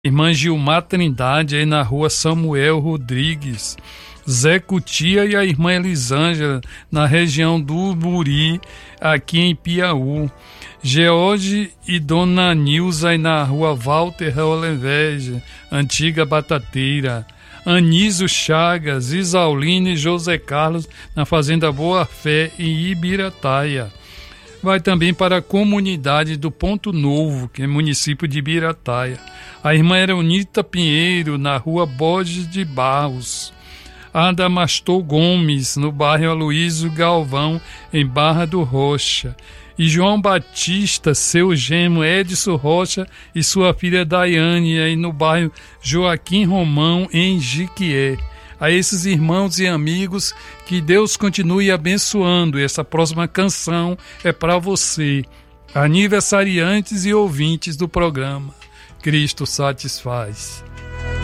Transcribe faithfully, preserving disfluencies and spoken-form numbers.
Irmã Gilmar Trindade, aí na rua Samuel Rodrigues. Zé Cutia e a irmã Elisângela, na região do Muri, aqui em Piauí. George e Dona Nilza, aí na rua Walter Oleveja, antiga Batateira. Anísio Chagas, Isauline e José Carlos, na Fazenda Boa Fé, em Ibirataia. Vai também para a comunidade do Ponto Novo, que é município de Ibirataia. A irmã Eronita Pinheiro, na rua Borges de Barros. Adamastor Gomes, no bairro Aloísio Galvão, em Barra do Rocha. E João Batista, seu genro Edson Rocha e sua filha Daiane, aí no bairro Joaquim Romão, em Jiquié. A esses irmãos e amigos, que Deus continue abençoando. Essa próxima canção é para você, aniversariantes e ouvintes do programa Cristo Satisfaz.